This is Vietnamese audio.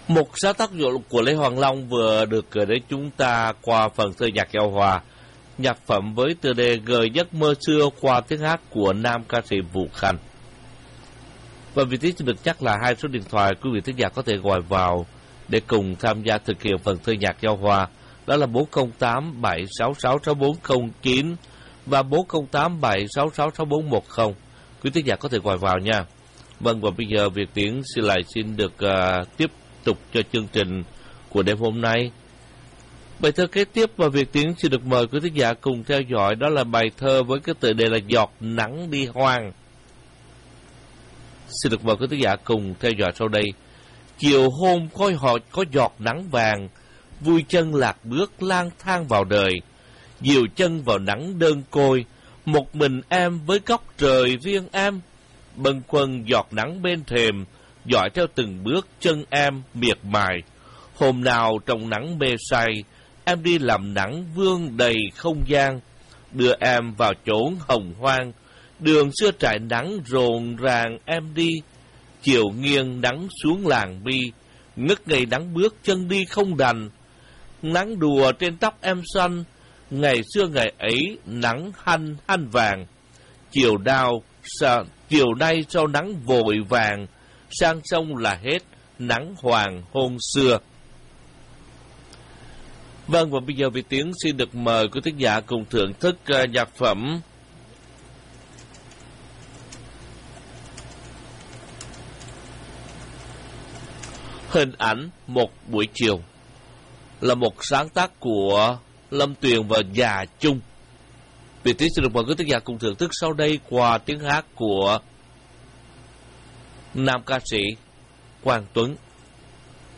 Một sáng tác của Lê Hoàng Long vừa được gửi đến chúng ta qua phần thơ nhạc giao hòa, nhạc phẩm với tựa đề Gợi giấc mơ xưa qua tiếng hát của nam ca sĩ Vũ Khanh. Và vị trí xin được nhắc là hai số điện thoại quý vị thính giả có thể gọi vào để cùng tham gia thực hiện phần thơ nhạc giao hòa, đó là 408 766 6409 và 408 766 6410. Quý thính giả có thể gọi vào nha. Vâng, và bây giờ Việt Tiến xin được tiếp tục cho chương trình của đêm hôm nay. Bài thơ kế tiếp và Việt Tiến xin được mời quý thính giả cùng theo dõi, đó là bài thơ với cái tựa đề là Giọt nắng đi hoang. Xin được mời quý thính giả cùng theo dõi sau đây. Chiều hôm có giọt nắng vàng, vui chân lạc bước lang thang vào đời, dìu chân vào nắng đơn côi, một mình em với góc trời riêng em, bâng khuâng giọt nắng bên thềm, dõi theo từng bước chân em miệt mài. Hôm nào trong nắng mê say, em đi làm nắng vương đầy không gian, đưa em vào chốn hồng hoang, đường xưa trải nắng rộn ràng em đi. Chiều nghiêng nắng xuống làng bi, ngất ngây nắng bước chân đi không đành, nắng đùa trên tóc em xanh, ngày xưa ngày ấy nắng hanh vàng. Chiều nay sau nắng vội vàng, sang sông là hết nắng hoàng hôn xưa. Vâng, và bây giờ Việt Tiến xin được mời quý thính giả cùng thưởng thức nhạc phẩm Hình ảnh một buổi chiều, là một sáng tác của Lâm Tuyền và Già Chung. Việt Tiến xin được mời quý thính giả cùng thưởng thức sau đây qua tiếng hát của nam ca sĩ Quang Tuấn.